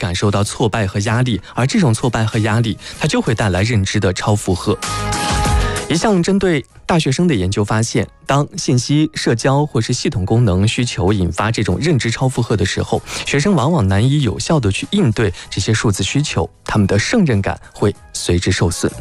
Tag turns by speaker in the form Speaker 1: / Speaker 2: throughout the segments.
Speaker 1: 感受到挫败和压力，而这种挫败和压力，它就会带来认知的超负荷。一项针对大学生的研究发现，当信息、社交或是系统功能需求引发这种认知超负荷的时候，学生往往难以有效地去应对这些数字需求，他们的胜任感会随之受损。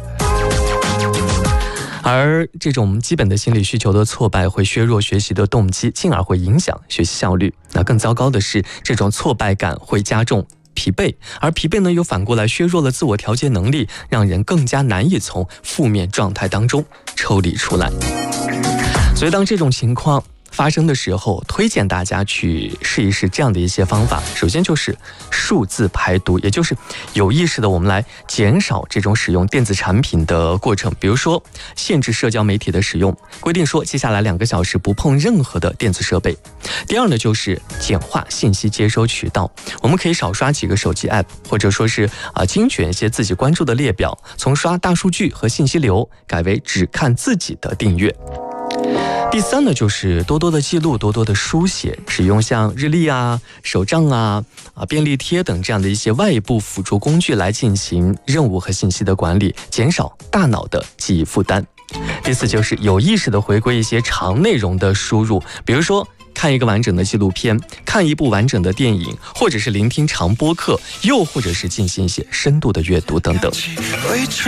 Speaker 1: 而这种基本的心理需求的挫败会削弱学习的动机，进而会影响学习效率。那更糟糕的是，这种挫败感会加重疲惫，而疲惫呢又反过来削弱了自我调节能力，让人更加难以从负面状态当中抽离出来。所以当这种情况发生的时候，推荐大家去试一试这样的一些方法。首先就是数字排毒，也就是有意识的我们来减少这种使用电子产品的过程，比如说限制社交媒体的使用，规定说接下来2个小时不碰任何的电子设备。第二呢，就是简化信息接收渠道，我们可以少刷几个手机 app， 或者说是精选一些自己关注的列表，从刷大数据和信息流改为只看自己的订阅。第三呢，就是多多的记录，多多的书写，使用像日历啊、手账啊、便利贴等这样的一些外部辅助工具来进行任务和信息的管理，减少大脑的记忆负担。第四就是有意识的回归一些长内容的输入，比如说看一个完整的纪录片，看一部完整的电影，或者是聆听长播客，又或者是进行一些深度的阅读等等。